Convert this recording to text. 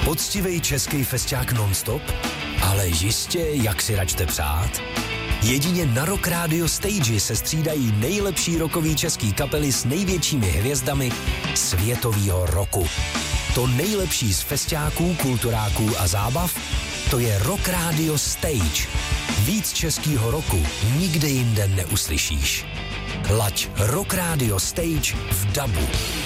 Poctivej český festiák non-stop? Ale jistě, jak si račte přát. Jedině na Rock Radio Stage se střídají nejlepší rockový český kapely s největšími hvězdami světového roku. To nejlepší z festiáků, kulturáků a zábav, to je Rock Radio Stage. Víc českýho roku nikde jinde neuslyšíš. Laď Rock Radio Stage v dabu.